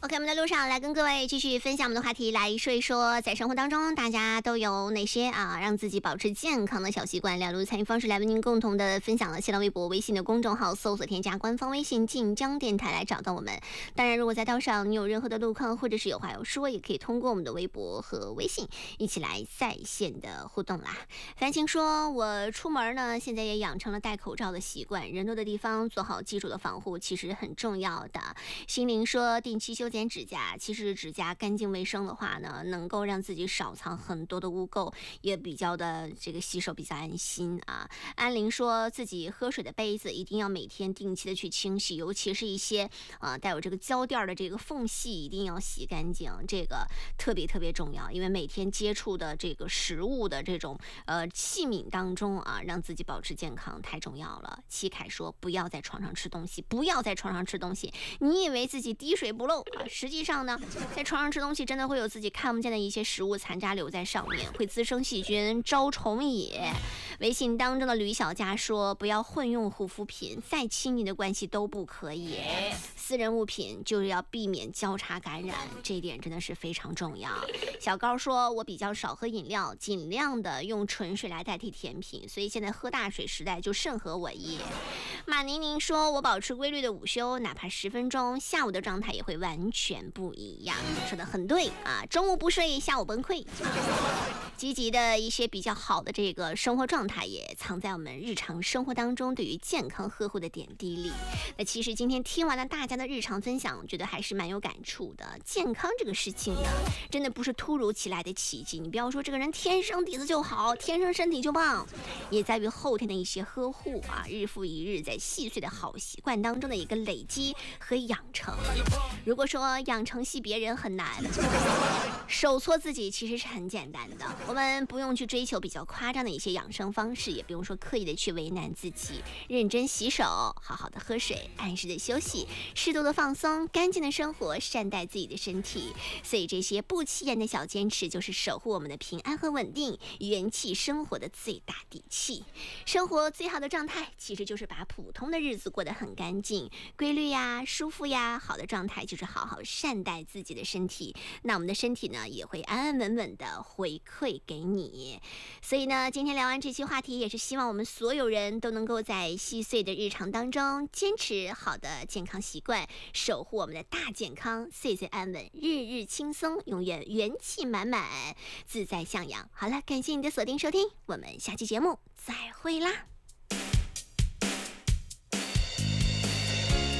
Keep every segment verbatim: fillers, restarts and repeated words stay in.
OK， 我们的路上来跟各位继续分享我们的话题，来说一说在生活当中大家都有哪些啊让自己保持健康的小习惯。两路参与方式来为您共同的分享了新浪微博、微信的公众号，搜索添加官方微信晋江电台来找到我们。当然，如果在道上你有任何的路况或者是有话要说，也可以通过我们的微博和微信一起来在线的互动啦。樊晴说，我出门呢现在也养成了戴口罩的习惯，人多的地方做好基础的防护其实很重要的。心灵说，定期修剪指甲，其实指甲干净卫生的话呢，能够让自己少藏很多的污垢，也比较的这个洗手比较安心啊。安玲说，自己喝水的杯子一定要每天定期的去清洗，尤其是一些呃带有这个胶垫的这个缝隙一定要洗干净，这个特别特别重要，因为每天接触的这个食物的这种呃器皿当中啊，让自己保持健康太重要了。七凯说，不要在床上吃东西，不要在床上吃东西，你以为自己滴水不漏啊，实际上呢，在床上吃东西真的会有自己看不见的一些食物残渣留在上面，会滋生细菌，招虫也。微信当中的吕小佳说，不要混用护肤品，再亲密的关系都不可以，私人物品就是要避免交叉感染，这一点真的是非常重要。小高说，我比较少喝饮料，尽量的用纯水来代替甜品，所以现在喝大水时代就甚合我意。马宁宁说，我保持规律的午休，哪怕十分钟，下午的状态也会完全不一样。说得很对啊，中午不睡，下午崩溃。积极的一些比较好的这个生活状态也藏在我们日常生活当中对于健康呵护的点滴里。那其实今天听完了大家的日常分享，我觉得还是蛮有感触的。健康这个事情呢，真的不是突如其来的奇迹，你不要说这个人天生底子就好，天生身体就棒，也在于后天的一些呵护啊，日复一日在细碎的好习惯当中的一个累积和养成。如果说养成系别人很难，手搓自己其实是很简单的。我们不用去追求比较夸张的一些养生方式，也不用说刻意的去为难自己，认真洗手，好好的喝水，按时的休息，适度的放松，干净的生活，善待自己的身体。所以这些不起眼的小坚持，就是守护我们的平安和稳定，元气生活的最大底气。生活最好的状态，其实就是把普通的日子过得很干净、规律呀、舒服呀。好的状态就是好好善待自己的身体，那我们的身体呢，也会安安稳稳的回馈给你。所以呢，今天聊完这期话题，也是希望我们所有人都能够在细碎的日常当中坚持好的健康习惯，守护我们的大健康，岁岁安稳，日日轻松，永远元气满满，自在向阳。好了，感谢你的锁定收听，我们下期节目再会啦。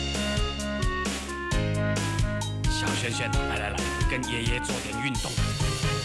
小轩轩，来来来，跟爷爷做点运动。